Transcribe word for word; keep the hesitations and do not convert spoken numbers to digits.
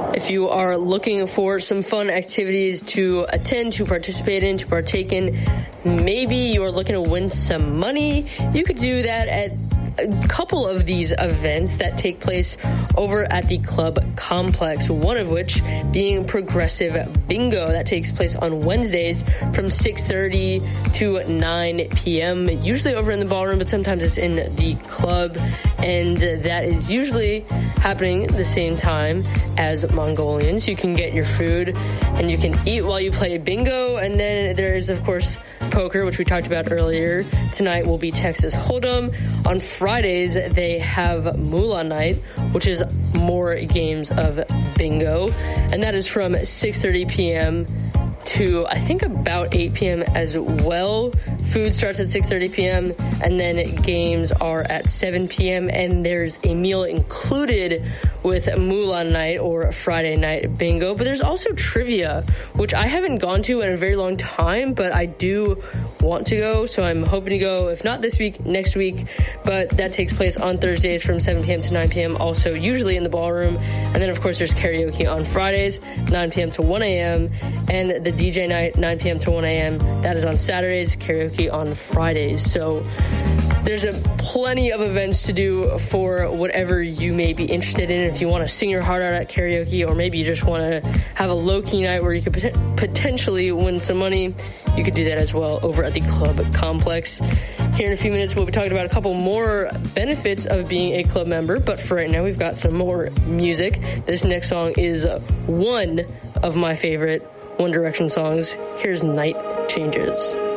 If you are looking for some fun activities to attend, to participate in, to partake in, maybe you're looking to win some money, you could do that at a couple of these events that take place over at the club complex, one of which being Progressive Bingo. That takes place on Wednesdays from six thirty to nine p.m., usually over in the ballroom, but sometimes it's in the club, and that is usually happening at the same time as Mongolians. You can get your food and you can eat while you play bingo, and then there is, of course, poker, which we talked about earlier. Tonight will be Texas Hold'em. On Fridays, they have Moolah Night, which is more games of bingo, and that is from six thirty p.m. to, I think, about eight p.m. as well. Food starts at six thirty p.m. and then games are at seven p.m. and there's a meal included with Moolah Night or Friday Night Bingo. But there's also trivia, which I haven't gone to in a very long time, but I do want to go, so I'm hoping to go, if not this week, next week. But that takes place on Thursdays from seven p.m. to nine p.m., also usually in the ballroom. And then, of course, there's karaoke on Fridays, nine p.m. to one a.m., and the D J night, nine p.m. to one a.m. That is on Saturdays, karaoke on Fridays. So there's a plenty of events to do for whatever you may be interested in. If you want to sing your heart out at karaoke, or maybe you just want to have a low-key night where you could pot- potentially win some money, you could do that as well over at the club complex. Here in a few minutes, we'll be talking about a couple more benefits of being a club member, but for right now, we've got some more music. This next song is one of my favorite One Direction songs. Here's Night Changes.